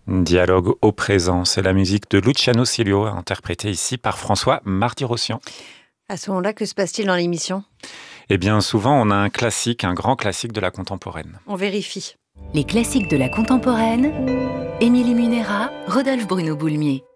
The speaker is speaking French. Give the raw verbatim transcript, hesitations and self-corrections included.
Dialogue au présent, c'est la musique de Luciano Silio, interprétée ici par François Marty-Rossian. À ce moment-là, que se passe-t-il dans l'émission ? Eh bien, souvent, on a un classique, un grand classique de la contemporaine. On vérifie. Les classiques de la contemporaine, Émilie Munera, Rodolphe Bruno Boulmier.